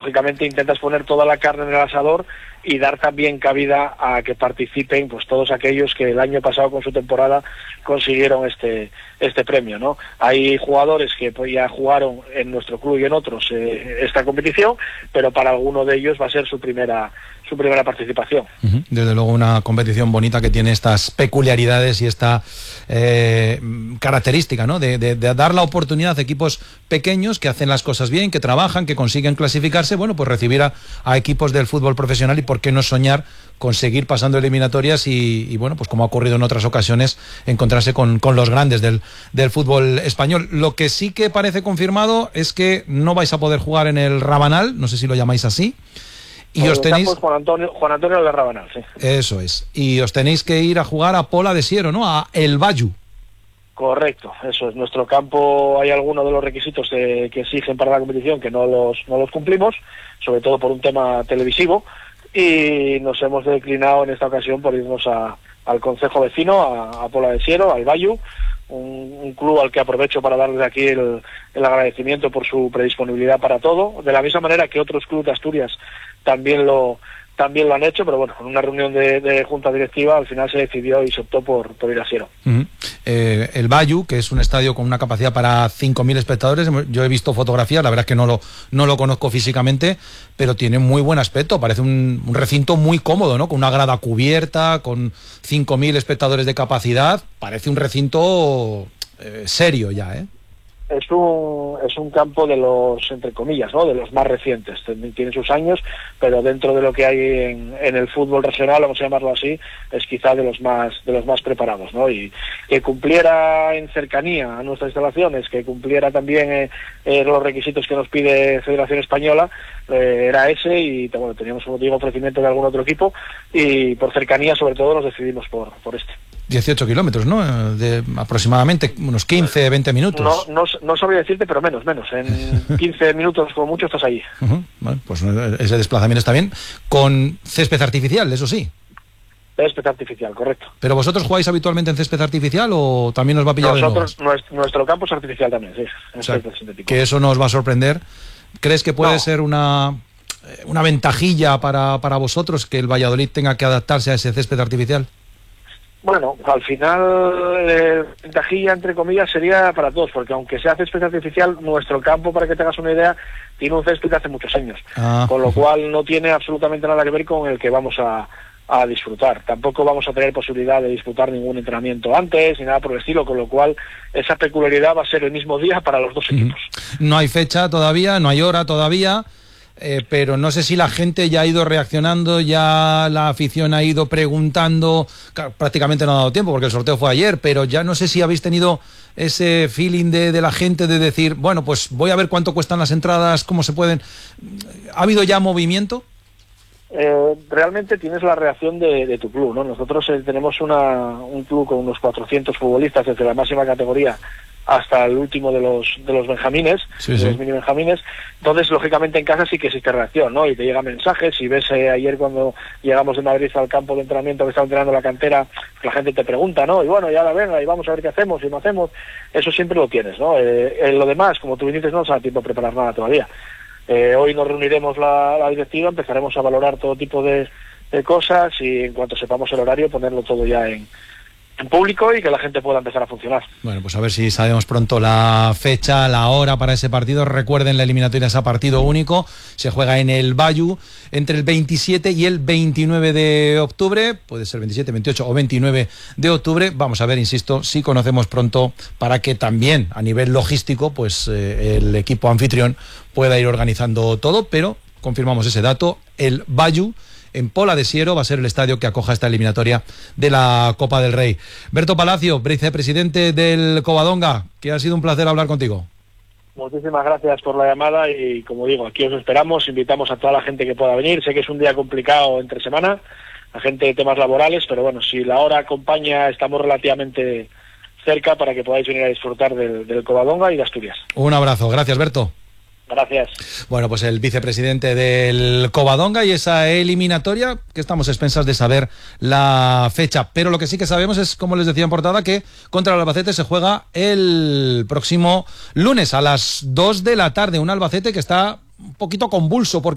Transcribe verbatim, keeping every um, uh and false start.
lógicamente intentas poner toda la carne en el asador y dar también cabida a que participen pues todos aquellos que el año pasado con su temporada consiguieron este este premio, ¿no? Hay jugadores que pues, ya jugaron en nuestro club y en otros eh, esta competición, pero para alguno de ellos va a ser su primera su primera participación. Uh-huh. Desde luego una competición bonita que tiene estas peculiaridades y esta eh, característica, ¿no? De, de, de dar la oportunidad a equipos pequeños que hacen las cosas bien, que trabajan, que consiguen clasificarse, bueno, pues recibir a, a equipos del fútbol profesional y por qué no soñar con seguir pasando eliminatorias y, y bueno, pues como ha ocurrido en otras ocasiones, encontrarse con, con los grandes del, del fútbol español. Lo que sí que parece confirmado es que no vais a poder jugar en el Rabanal, no sé si lo llamáis así. Y os tenéis Juan Antonio, Juan Antonio de Rabanal, sí. Eso es. Y os tenéis que ir a jugar a Pola de Siero, ¿no? A El Bayu. Correcto, eso es. Nuestro campo, hay algunos de los requisitos de, que exigen para la competición que no los no los cumplimos, sobre todo por un tema televisivo, y nos hemos declinado en esta ocasión por irnos a, al concejo vecino, a, a Pola de Siero, al Bayu, un, un club al que aprovecho para darle aquí el, el agradecimiento por su predisponibilidad para todo, de la misma manera que otros clubes de Asturias también lo también lo han hecho, pero bueno, en una reunión de, de junta directiva al final se decidió y se optó por, por ir a Siero. Uh-huh. eh, el Bayu, que es un estadio con una capacidad para cinco mil espectadores, yo he visto fotografías, la verdad es que no lo, no lo conozco físicamente, pero tiene muy buen aspecto, parece un, un recinto muy cómodo, ¿no? Con una grada cubierta, con cinco mil espectadores de capacidad, parece un recinto eh, serio ya, ¿eh? Es un, es un campo de los, entre comillas, ¿no? De los más recientes. Tiene sus años, pero dentro de lo que hay en, en el fútbol regional, vamos a llamarlo así, es quizá de los más de los más preparados, ¿no? Y que cumpliera en cercanía a nuestras instalaciones, que cumpliera también eh, eh, los requisitos que nos pide Federación Española, eh, era ese, y bueno, teníamos, como digo, ofrecimiento de algún otro equipo, y por cercanía, sobre todo, nos decidimos por, por este. dieciocho kilómetros, ¿no? De aproximadamente unos quince, veinte minutos. No, no, no sabría decirte, pero menos, menos. En quince minutos, como mucho, estás allí. Uh-huh. Bueno, pues ese desplazamiento está bien. Con césped artificial, eso sí. Césped artificial, correcto. ¿Pero vosotros jugáis habitualmente en césped artificial o también os va a pillar de nuevas? Nosotros, nuestro, nuestro campo es artificial también, sí. O sea, que eso no os va a sorprender. ¿Crees que puede no. ser una, una ventajilla para, para vosotros que el Valladolid tenga que adaptarse a ese césped artificial? Bueno, al final, eh, ventajilla entre comillas sería para todos, porque aunque sea césped artificial, nuestro campo, para que te hagas una idea, tiene un césped de hace muchos años, ah. con lo cual no tiene absolutamente nada que ver con el que vamos a, a disfrutar. Tampoco vamos a tener posibilidad de disfrutar ningún entrenamiento antes, ni nada por el estilo, con lo cual esa peculiaridad va a ser el mismo día para los dos equipos. No hay fecha todavía, no hay hora todavía. Eh, pero no sé si la gente ya ha ido reaccionando, ya la afición ha ido preguntando, claro, prácticamente no ha dado tiempo porque el sorteo fue ayer, pero ya no sé si habéis tenido ese feeling de, de la gente de decir, bueno, pues voy a ver cuánto cuestan las entradas, cómo se pueden... ¿Ha habido ya movimiento? Eh, realmente tienes la reacción de, de tu club, ¿no? Nosotros eh, tenemos una, un club con unos cuatrocientos futbolistas desde la máxima categoría hasta el último de los de los benjamines, sí, de sí. los mini benjamines. Entonces, lógicamente, en casa sí que existe reacción, ¿no? Y te llegan mensajes, y ves eh, ayer cuando llegamos de Madrid al campo de entrenamiento que estaba entrenando la cantera, la gente te pregunta, ¿no? Y bueno, ya la venga, y vamos a ver qué hacemos, y no hacemos. Eso siempre lo tienes, ¿no? Eh, eh, lo demás, como tú dices, no nos da tiempo a preparar nada todavía. Eh, hoy nos reuniremos la, la directiva, empezaremos a valorar todo tipo de, de cosas, y en cuanto sepamos el horario, ponerlo todo ya en en público y que la gente pueda empezar a funcionar. Bueno, pues a ver si sabemos pronto la fecha, la hora para ese partido. Recuerden, la eliminatoria es a partido único, se juega en el Bayu entre el veintisiete y el veintinueve de octubre, puede ser veintisiete, veintiocho o veintinueve de octubre. Vamos a ver, insisto, si conocemos pronto para que también a nivel logístico pues eh, el equipo anfitrión pueda ir organizando todo, pero confirmamos ese dato, el Bayu en Pola de Siero va a ser el estadio que acoja esta eliminatoria de la Copa del Rey. Berto Palacio, vicepresidente del Covadonga, que ha sido un placer hablar contigo. Muchísimas gracias por la llamada y, como digo, aquí os esperamos, invitamos a toda la gente que pueda venir. Sé que es un día complicado entre semana, la gente de temas laborales, pero bueno, si la hora acompaña, estamos relativamente cerca para que podáis venir a disfrutar del, del Covadonga y de Asturias. Un abrazo, gracias Berto. Gracias. Bueno, pues el vicepresidente del Covadonga y esa eliminatoria, que estamos a expensas de saber la fecha. Pero lo que sí que sabemos es, como les decía en portada, que contra el Albacete se juega el próximo lunes a las dos de la tarde. Un Albacete que está un poquito convulso porque